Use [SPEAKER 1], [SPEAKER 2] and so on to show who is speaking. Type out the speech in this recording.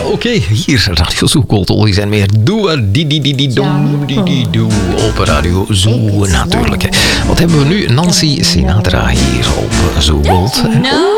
[SPEAKER 1] Oké, hier, Radio Zoo Gold Oldies en meer. Doe die op Radio Zoo natuurlijk. Wat hebben we nu? Nancy Sinatra hier op Zoo Gold.
[SPEAKER 2] No.